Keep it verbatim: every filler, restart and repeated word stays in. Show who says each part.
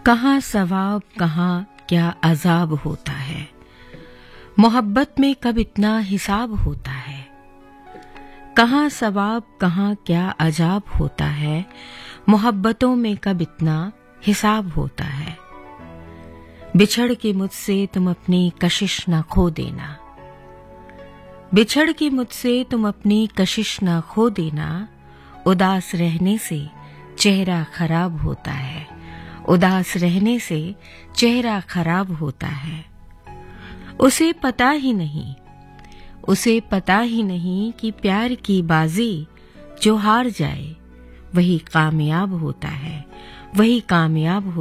Speaker 1: कहाँ सवाब कहाँ क्या अजाब होता है, मोहब्बत में कब इतना हिसाब होता है। कहाँ सवाब कहाँ क्या अजाब होता है, मोहब्बतों में कब इतना हिसाब होता है। बिछड़ के मुझसे तुम अपनी कशिश न खो देना, बिछड़ के मुझसे तुम अपनी कशिश न खो देना। उदास रहने से चेहरा खराब होता है, उदास रहने से चेहरा खराब होता है। उसे पता ही नहीं, उसे पता ही नहीं कि प्यार की बाजी जो हार जाए वही कामयाब होता है, वही कामयाब हो